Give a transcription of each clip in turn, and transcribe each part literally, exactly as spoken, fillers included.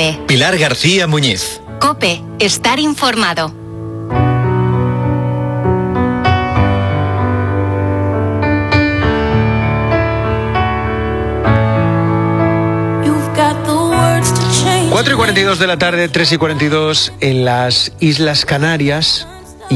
tarde. Pilar García Muñiz. COPE, estar informado. cuatro y cuarenta y dos de la tarde, tres y cuarenta y dos en las Islas Canarias,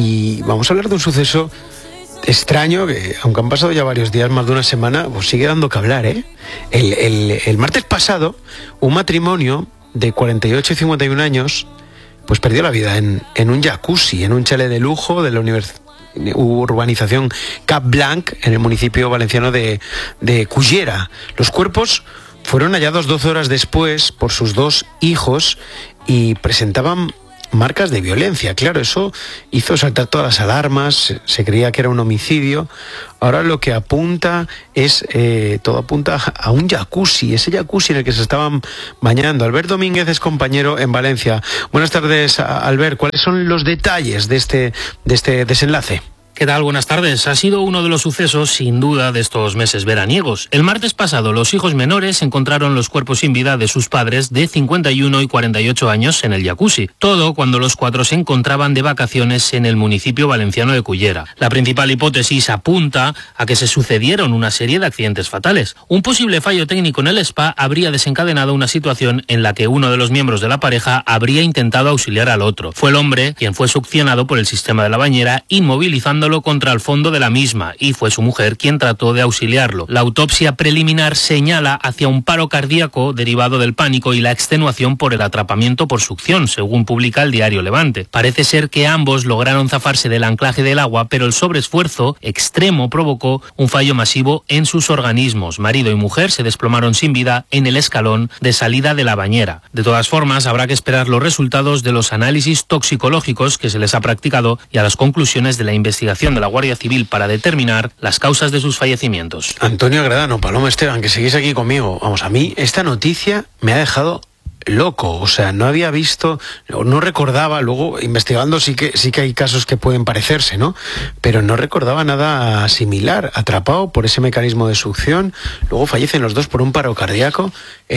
y vamos a hablar de un suceso extraño que, aunque han pasado ya varios días, más de una semana, pues sigue dando que hablar, ¿eh? El, el, el martes pasado, un matrimonio de cuarenta y ocho y cincuenta y un años, pues perdió la vida en, en un jacuzzi, en un chalet de lujo de la univers- urbanización Cap Blanc, en el municipio valenciano de, de Cullera. Los cuerpos fueron hallados doce horas después por sus dos hijos y presentaban marcas de violencia. Claro, eso hizo saltar todas las alarmas, se creía que era un homicidio. Ahora lo que apunta es, eh, todo apunta a un jacuzzi, ese jacuzzi en el que se estaban bañando. Albert Domínguez es compañero en Valencia. Buenas tardes, Albert. ¿Cuáles son los detalles de este, de este desenlace? ¿Qué tal? Buenas tardes. Ha sido uno de los sucesos, sin duda, de estos meses veraniegos. El martes pasado, los hijos menores encontraron los cuerpos sin vida de sus padres de cincuenta y uno y cuarenta y ocho años en el jacuzzi. Todo cuando los cuatro se encontraban de vacaciones en el municipio valenciano de Cullera. La principal hipótesis apunta a que se sucedieron una serie de accidentes fatales. Un posible fallo técnico en el spa habría desencadenado una situación en la que uno de los miembros de la pareja habría intentado auxiliar al otro. Fue el hombre quien fue succionado por el sistema de la bañera, inmovilizándolo contra el fondo de la misma, y fue su mujer quien trató de auxiliarlo. La autopsia preliminar señala hacia un paro cardíaco derivado del pánico y la extenuación por el atrapamiento por succión, según publica el diario Levante. Parece ser que ambos lograron zafarse del anclaje del agua, pero el sobreesfuerzo extremo provocó un fallo masivo en sus organismos. Marido y mujer se desplomaron sin vida en el escalón de salida de la bañera. De todas formas, habrá que esperar los resultados de los análisis toxicológicos que se les ha practicado y a las conclusiones de la investigación de la Guardia Civil para determinar las causas de sus fallecimientos. Antonio Agredano, Paloma Esteban, que seguís aquí conmigo. Vamos, a mí esta noticia me ha dejado loco, o sea, no había visto, no recordaba, luego investigando sí que sí que hay casos que pueden parecerse, ¿no? Pero no recordaba nada similar. Atrapado por ese mecanismo de succión, luego fallecen los dos por un paro cardíaco.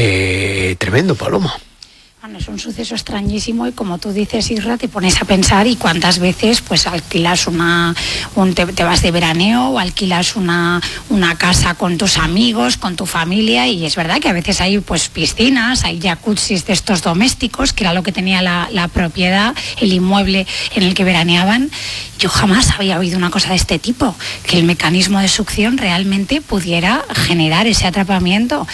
Eh, tremendo, Paloma. Bueno, es un suceso extrañísimo y, como tú dices, Isra, te pones a pensar y cuántas veces pues alquilas una un, te, te vas de veraneo o alquilas una, una casa con tus amigos, con tu familia, y es verdad que a veces hay pues piscinas, hay jacuzzis de estos domésticos, que era lo que tenía la, la propiedad, el inmueble en el que veraneaban. Yo jamás había oído una cosa de este tipo, que el mecanismo de succión realmente pudiera generar ese atrapamiento,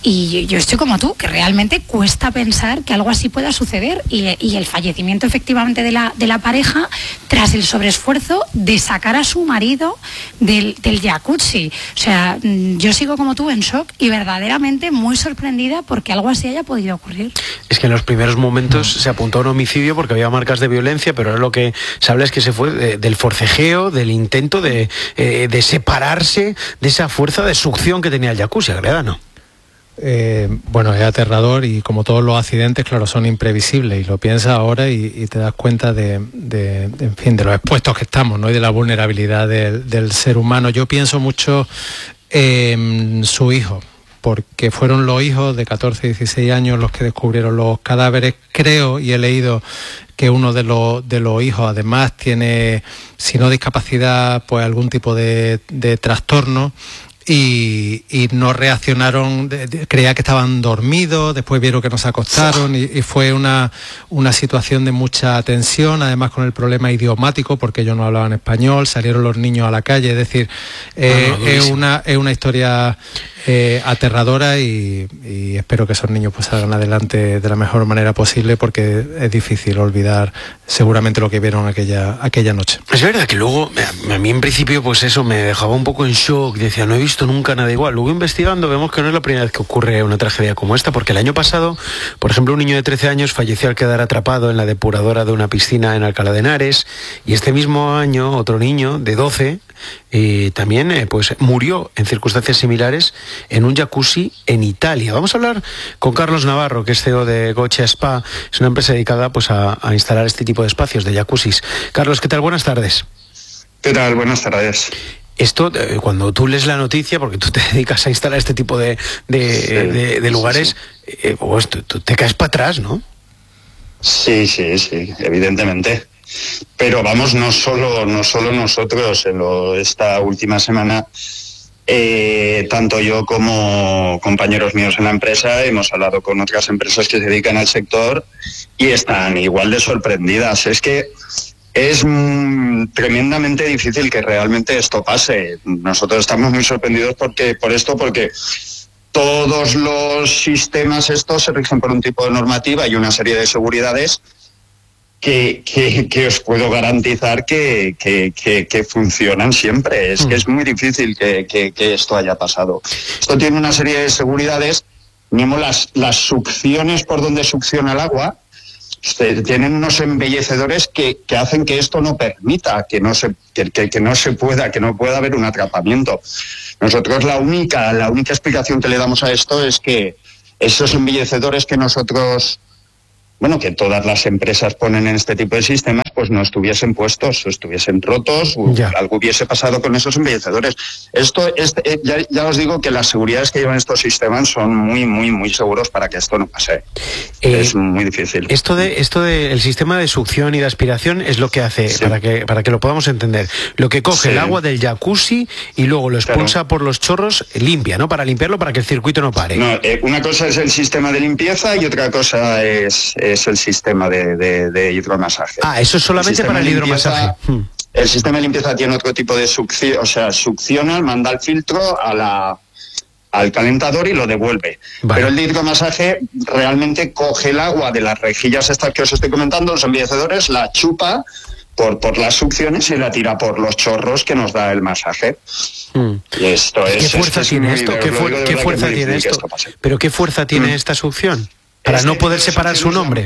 y yo estoy como tú, que realmente cuesta pensar que algo así pueda suceder, y, y el fallecimiento efectivamente de la, de la pareja tras el sobreesfuerzo de sacar a su marido del, del jacuzzi. O sea, yo sigo como tú en shock y verdaderamente muy sorprendida porque algo así haya podido ocurrir. Es que en los primeros momentos se apuntó a un homicidio porque había marcas de violencia, pero ahora lo que se habla es que se fue de, del forcejeo, del intento de, eh, de separarse de esa fuerza de succión que tenía el jacuzzi, Agredano. Eh, bueno, es aterrador, y como todos los accidentes, claro, son imprevisibles, y lo piensas ahora y, y te das cuenta de, de, de, en fin, de los expuestos que estamos, ¿no? Y de la vulnerabilidad del, del ser humano. Yo pienso mucho en su hijo, porque fueron los hijos de catorce y dieciséis años los que descubrieron los cadáveres. Creo, y he leído, que uno de los, de los hijos además tiene, si no discapacidad, pues algún tipo de, de trastorno. Y, y no reaccionaron, de, de, creía que estaban dormidos, después vieron que no se acostaron, y, y fue una, una situación de mucha tensión, además con el problema idiomático, porque ellos no hablaban español, salieron los niños a la calle, es decir, eh, no, no, es, una, es una historia eh, aterradora, y, y espero que esos niños pues salgan adelante de la mejor manera posible, porque es difícil olvidar seguramente lo que vieron aquella, aquella noche. Es verdad que luego, a mí en principio pues eso me dejaba un poco en shock, decía, no he visto nunca nada igual. Luego investigando vemos que no es la primera vez que ocurre una tragedia como esta, porque el año pasado, por ejemplo, un niño de trece años falleció al quedar atrapado en la depuradora de una piscina en Alcalá de Henares, y este mismo año otro niño de doce eh, también eh, pues murió en circunstancias similares en un jacuzzi en Italia. Vamos a hablar con Carlos Navarro, que es C E O de Gocha Spa, es una empresa dedicada pues a, a instalar este tipo de espacios de jacuzzis. Carlos, ¿qué tal? Buenas tardes. ¿Qué tal? Buenas tardes. Esto, eh, cuando tú lees la noticia, porque tú te dedicas a instalar este tipo de, de, sí, de, de lugares, sí, sí. Eh, pues, tú, tú te caes para atrás, ¿no? Sí, sí, sí, evidentemente. Pero vamos, no solo, no solo nosotros, en lo, esta última semana, eh, tanto yo como compañeros míos en la empresa hemos hablado con otras empresas que se dedican al sector y están igual de sorprendidas. Es que es mm, tremendamente difícil que realmente esto pase. Nosotros estamos muy sorprendidos porque, por esto, porque todos los sistemas estos se rigen por un tipo de normativa y una serie de seguridades que, que, que os puedo garantizar que, que, que, que funcionan siempre. Es mm. que es muy difícil que, que, que esto haya pasado. Esto tiene una serie de seguridades, mismo las, las succiones por donde succiona el agua, tienen unos embellecedores que, que hacen que esto no permita, que no se, que, que, que no se pueda, que no pueda haber un atrapamiento. Nosotros la única, la única explicación que le damos a esto es que esos embellecedores que nosotros, bueno, que todas las empresas ponen en este tipo de sistemas, pues no estuviesen puestos, estuviesen rotos, ya. algo hubiese pasado con esos embellecedores. Esto, este, ya, ya os digo que las seguridades que llevan estos sistemas son muy, muy, muy seguros para que esto no pase. Eh, es muy difícil. Esto de, esto de el sistema de succión y de aspiración es lo que hace, sí. para que, para que lo podamos entender, lo que coge sí. el agua del jacuzzi y luego lo expulsa claro. por los chorros, limpia, ¿no? Para limpiarlo, para que el circuito no pare. No, eh, una cosa es el sistema de limpieza y otra cosa es, es el sistema de, de, de hidromasaje. Ah, eso es solamente el para el hidromasaje. Limpieza, el sistema de limpieza tiene otro tipo de succión, o sea, succiona, manda el filtro a la, al calentador y lo devuelve. Vale. Pero el de hidromasaje realmente coge el agua de las rejillas estas que os estoy comentando, los embellecedores, la chupa por, por las succiones y la tira por los chorros que nos da el masaje. Mm. Y esto es... ¿Qué fuerza es tiene esto? ¿Qué, fu ¿qué fuerza que tiene esto? esto ¿Pero qué fuerza tiene mm. esta succión? Para este no poder separar su nombre.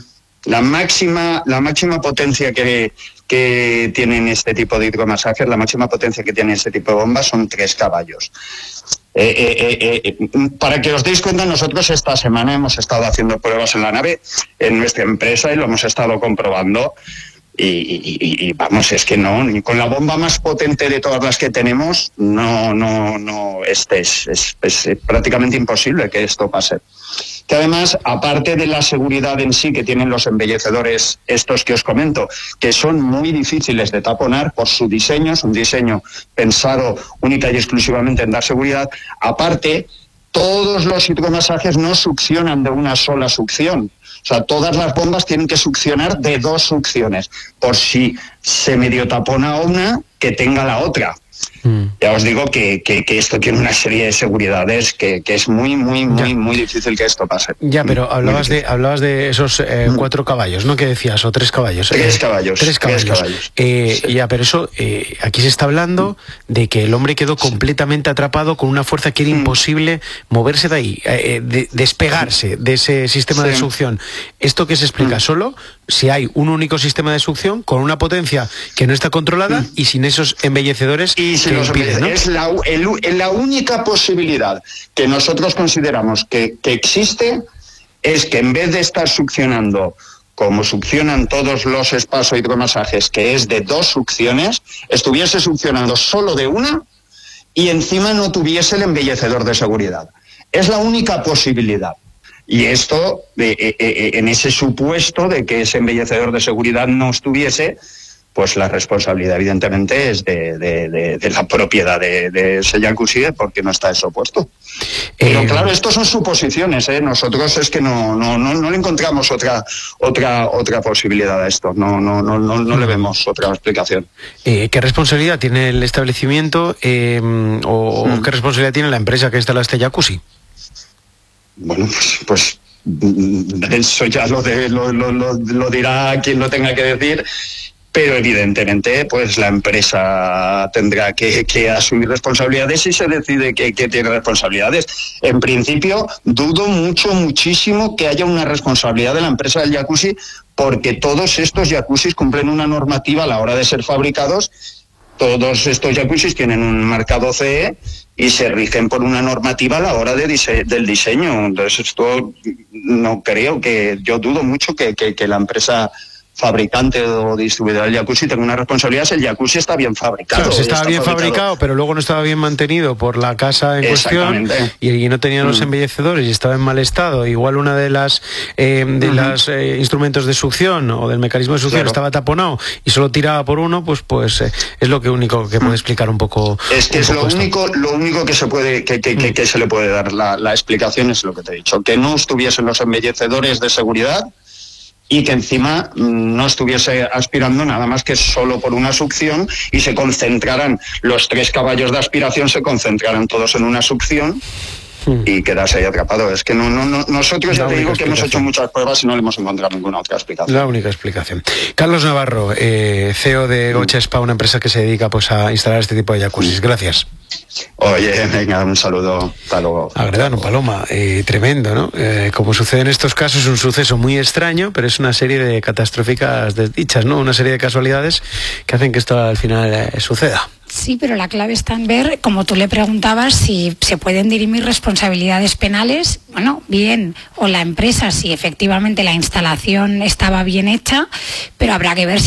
La máxima, la máxima potencia que, que tienen este tipo de hidromasajes, la máxima potencia que tiene este tipo de bombas son tres caballos. Eh, eh, eh, eh, para que os deis cuenta, nosotros esta semana hemos estado haciendo pruebas en la nave, en nuestra empresa, y lo hemos estado comprobando. Y, y, y vamos, es que no, con la bomba más potente de todas las que tenemos, no, no, no, este es, es, es prácticamente imposible que esto pase. Que además, aparte de la seguridad en sí que tienen los embellecedores estos que os comento, que son muy difíciles de taponar por su diseño, es un diseño pensado única y exclusivamente en dar seguridad, aparte, todos los hidromasajes no succionan de una sola succión. O sea, todas las bombas tienen que succionar de dos succiones, por si se medio tapona una, que tenga la otra. Mm. Ya os digo que, que, que esto tiene una serie de seguridades que, que es muy, muy, muy, ya. muy difícil que esto pase. Ya, pero hablabas de hablabas de esos eh, mm. cuatro caballos, ¿no? ¿Qué decías? ¿O tres caballos? Tres eh, caballos. Tres caballos. Tres caballos. Eh, sí. Ya, pero eso, eh, aquí se está hablando mm. de que el hombre quedó completamente atrapado con una fuerza que era mm. imposible moverse de ahí, eh, de, despegarse de ese sistema sí. de succión. ¿Esto qué se explica? Mm. Solo si hay un único sistema de succión con una potencia que no está controlada mm. y sin esos embellecedores y si que impiden, ¿no? Es la, el, la única posibilidad que nosotros consideramos que, que existe es que en vez de estar succionando como succionan todos los espacios hidromasajes, que es de dos succiones, estuviese succionando solo de una y encima no tuviese el embellecedor de seguridad. Es la única posibilidad. Y esto, eh, eh, eh, en ese supuesto de que ese embellecedor de seguridad no estuviese, pues la responsabilidad evidentemente es de, de, de, de la propiedad de, de ese jacuzzi, porque no está eso puesto. Pero eh, claro, esto son suposiciones, ¿eh? Nosotros es que no, no, no, no le encontramos otra, otra, otra posibilidad a esto, no, no, no, no, no le vemos otra explicación. Eh, ¿Qué responsabilidad tiene el establecimiento eh, o hmm. qué responsabilidad tiene la empresa que instala este jacuzzi? Bueno, pues, pues eso ya lo, de, lo, lo, lo, lo dirá quien lo tenga que decir, pero evidentemente pues la empresa tendrá que, que asumir responsabilidades y se decide que, que tiene responsabilidades. En principio, dudo mucho, muchísimo que haya una responsabilidad de la empresa del jacuzzi, porque todos estos jacuzzis cumplen una normativa a la hora de ser fabricados. Todos estos jacuzzis tienen un marcado C E y se rigen por una normativa a la hora de dise del diseño. Entonces esto no creo que, yo dudo mucho que, que, que la empresa fabricante o distribuidor del jacuzzi tengo una responsabilidad si el jacuzzi está bien fabricado. Claro, si estaba está bien fabricado. fabricado, pero luego no estaba bien mantenido por la casa en cuestión y, y no tenía los mm. embellecedores y estaba en mal estado. Igual una de las eh, de uh-huh. los eh, instrumentos de succión o del mecanismo de succión claro. estaba taponado y solo tiraba por uno, pues pues eh, es lo que único que puede explicar un poco. Es que es lo esto. único, lo único que se puede que, que, que, que se le puede dar la, la explicación es lo que te he dicho, que no estuviesen los embellecedores de seguridad y que encima no estuviese aspirando nada más que solo por una succión y se concentraran, los tres caballos de aspiración se concentraran todos en una succión y quedarse ahí atrapado. Es que no, no, no nosotros ya te digo que hemos hecho muchas pruebas y no le hemos encontrado ninguna otra explicación. La única explicación. Carlos Navarro, eh, C E O de Gocha Spa, una empresa que se dedica pues a instalar este tipo de jacuzzis. Gracias. Oye, venga, un saludo. Hasta luego. Agredano, Paloma, eh, tremendo, ¿no? Eh, como sucede en estos casos, es un suceso muy extraño, pero es una serie de catastróficas desdichas, ¿no? Una serie de casualidades que hacen que esto al final eh, suceda. Sí, pero la clave está en ver, como tú le preguntabas, si se pueden dirimir responsabilidades penales. Bueno, bien, o la empresa, si efectivamente la instalación estaba bien hecha, pero habrá que ver si